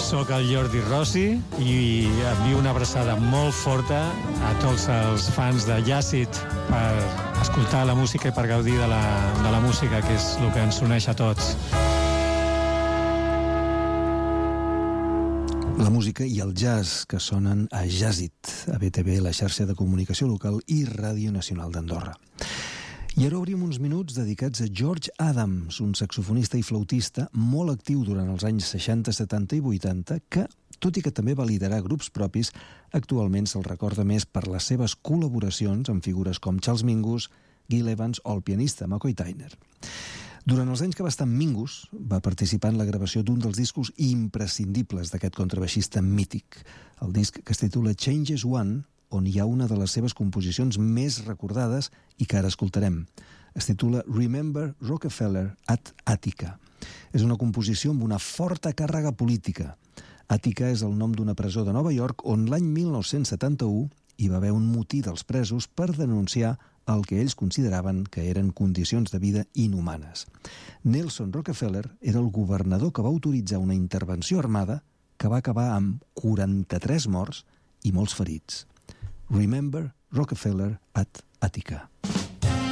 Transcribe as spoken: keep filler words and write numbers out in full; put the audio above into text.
Soc el Jordi Rossi i envio una abraçada molt forta a tots els fans de Jàcid per escoltar la música i per gaudir de la, de la música, que és el que ens uneix a tots. La música i el jazz que sonen a Jàcid, a B T V, la xarxa de comunicació local i Ràdio Nacional d'Andorra. I ara obrim uns minuts dedicats a George Adams, un saxofonista i flautista molt actiu durant els anys seixanta, setanta i vuitanta, que, tot i que també va liderar grups propis, actualment se'l recorda més per les seves col·laboracions amb figures com Charles Mingus, Gil Evans o el pianista McCoy Tyner. Durant els anys que va estar amb Mingus, va participar en la gravació d'un dels discos imprescindibles d'aquest contrabaixista mític, el disc que es titula Changes One, on hi ha una de les seves composicions més recordades i que ara escoltarem. Es titula Remember Rockefeller at Attica. És una composició amb una forta càrrega política. Attica és el nom d'una presó de Nova York on l'any mil nou-cents setanta-u hi va haver un motí dels presos per denunciar el que ells consideraven que eren condicions de vida inhumanes. Nelson Rockefeller era el governador que va autoritzar una intervenció armada que va acabar amb quaranta-tres morts i molts ferits. Remember Rockefeller at Attica.